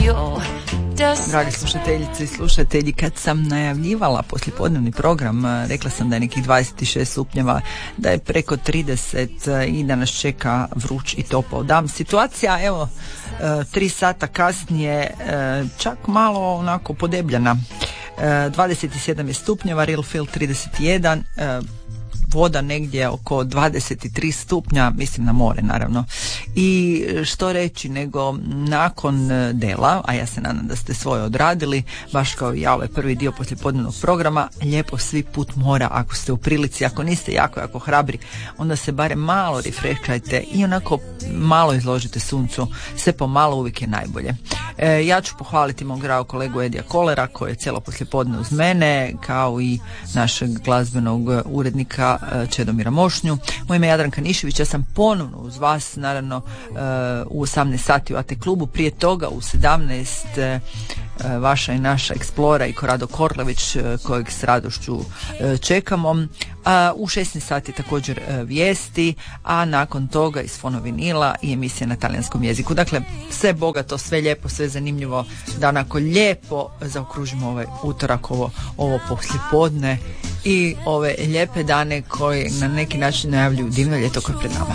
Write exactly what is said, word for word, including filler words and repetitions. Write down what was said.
Dragi slušateljice i slušatelji, kad sam najavljivala poslijepodnevni program, rekla sam da je nekih dvadeset šest stupnjeva, da je preko trideset i da nas čeka vruć i topao dan. Situacija, evo, tri sata kasnije, čak malo onako podebljana. dvadeset sedam je stupnjeva, Real Feel trideset jedan, voda negdje oko dvadeset tri stupnja, mislim na more naravno. I što reći nego nakon dela, a ja se nadam da ste svoje odradili, baš kao i ja ovaj prvi dio poslijepodnevnog programa, lijepo svi put mora ako ste u prilici, ako niste jako jako hrabri, onda se barem malo refrešajte i onako malo izložite suncu, sve pomalo uvijek je najbolje. E, ja ću pohvaliti mog dragog kolegu Edija Kolera koji je cijelo poslijepodne uz mene, kao i našeg glazbenog urednika Čedomira Mošnju. Moje ime je Jadranka Nišević, ja sam ponovno uz vas, naravno u osamnaest sati u A T klubu, prije toga u sedamnaest vaša i naša Explora i Korado Korlević kojeg s radošću čekamo. U šesnaest sati također vijesti, a nakon toga iz Fonovinila i emisija na talijanskom jeziku. Dakle, sve bogato, sve lijepo, sve zanimljivo, da onako lijepo zaokružimo ovaj utorak, ovo, ovo poslijepodne i ove lijepe dane koji na neki način najavljuju divno ljeto koje je pred nama.